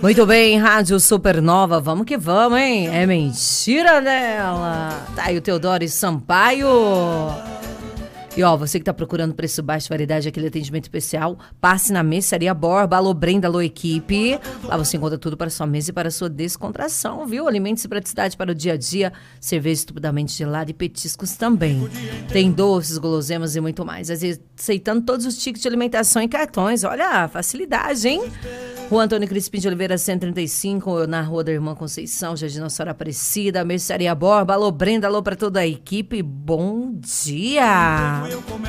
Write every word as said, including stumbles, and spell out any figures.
Muito bem, Rádio Supernova, vamos que vamos, hein? É mentira dela. Tá aí o Teodoro Sampaio. E ó, você que tá procurando preço baixo, variedade, aquele atendimento especial, passe na Mercearia Borba. Alô Brenda, alô equipe. Lá você encontra tudo para sua mesa e para sua descontração, viu? Alimentos e praticidade para o dia a dia, cerveja estupidamente gelada e petiscos também. Tem doces, guloseimas e muito mais. Aceitando todos os tickets de alimentação e cartões. Olha a facilidade, hein? Rua Antônio Crispim de Oliveira, cento e trinta e cinco, na Rua da Irmã Conceição, Jardim Nossa Senhora Aparecida, Mercearia Borba. Alô Brenda, alô para toda a equipe. Bom dia!